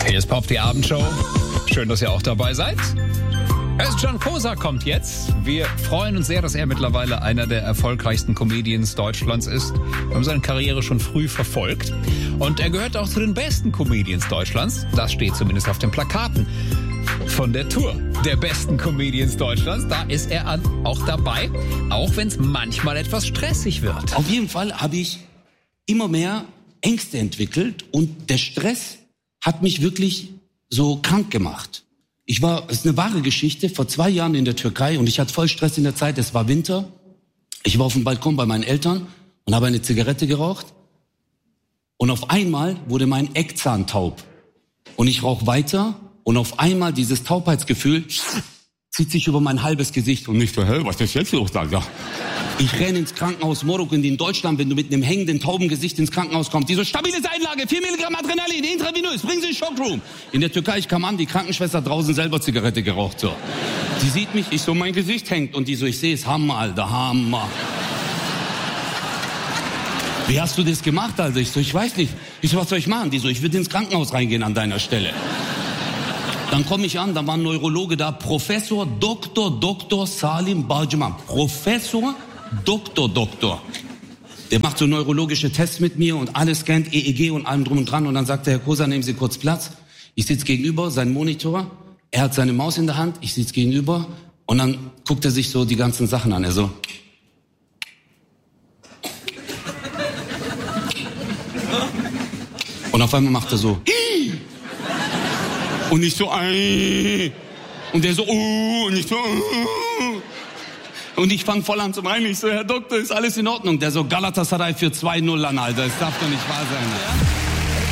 Hier ist Pop, die Abendshow. Schön, dass ihr auch dabei seid. Özcan Kosa kommt jetzt. Wir freuen uns sehr, dass er mittlerweile einer der erfolgreichsten Comedians Deutschlands ist. Wir haben seine Karriere schon früh verfolgt. Und er gehört auch zu den besten Comedians Deutschlands. Das steht zumindest auf den Plakaten von der Tour der besten Comedians Deutschlands. Da ist er auch dabei, auch wenn es manchmal etwas stressig wird. Auf jeden Fall habe ich immer mehr Ängste entwickelt und der Stress hat mich wirklich so krank gemacht. Es ist eine wahre Geschichte, vor 2 Jahren in der Türkei und ich hatte voll Stress in der Zeit, es war Winter. Ich war auf dem Balkon bei meinen Eltern und habe eine Zigarette geraucht und auf einmal wurde mein Eckzahn taub. Und ich rauche weiter und auf einmal dieses Taubheitsgefühl zieht sich über mein halbes Gesicht und ich so, was ist jetzt los, Alter? Ich renne ins Krankenhaus Morok in Deutschland, wenn du mit einem hängenden Taubengesicht ins Krankenhaus kommst. Die so, stabile Einlage, 4 Milligramm Adrenalin, intravenös, bringen Sie in den Shockroom. In der Türkei, ich kam an, die Krankenschwester draußen selber Zigarette geraucht, so. Die sieht mich, ich so, mein Gesicht hängt und die so, ich sehe es, Hammer, Alter, Hammer. Wie hast du das gemacht, Alter? Ich so, ich weiß nicht. Ich so, was soll ich machen? Die so, ich würde ins Krankenhaus reingehen an deiner Stelle. Dann komme ich an, da war ein Neurologe da, Professor Dr. Salim Balciman. Professor Doktor. Der macht so neurologische Tests mit mir und alles scannt, EEG und allem drum und dran. Und dann sagt der Herr Kosa, nehmen Sie kurz Platz. Ich sitze gegenüber, sein Monitor. Er hat seine Maus in der Hand, ich sitze gegenüber. Und dann guckt er sich so die ganzen Sachen an. Er so. Und auf einmal macht er so. Und ich so. Und der so. Und ich so. Und ich fange voll an zu weinen. Ich so, Herr Doktor, ist alles in Ordnung? Der so, Galatasaray für 2-0 an, Alter. Das darf doch nicht wahr sein. Ja?